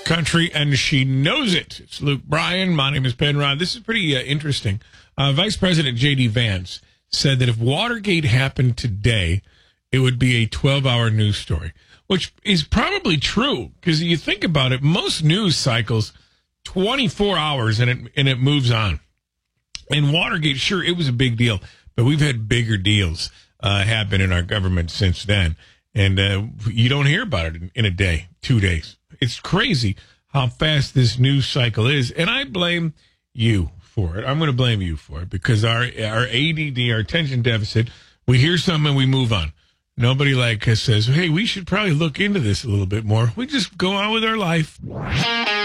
country, and she knows it. It's Luke Bryan. My name is Penrod. This is pretty interesting. Vice President J.D. Vance said that if Watergate happened today, it would be a 12-hour news story, which is probably true because you think about it, most news cycles 24 hours and it moves on. And Watergate, sure, it was a big deal, but we've had bigger deals happen in our government since then. And you don't hear about it in a day, 2 days. It's crazy how fast this news cycle is. And I blame you for it. I'm going to blame you for it because our ADD, our attention deficit, we hear something and we move on. Nobody like us says, hey, we should probably look into this a little bit more. We just go on with our life.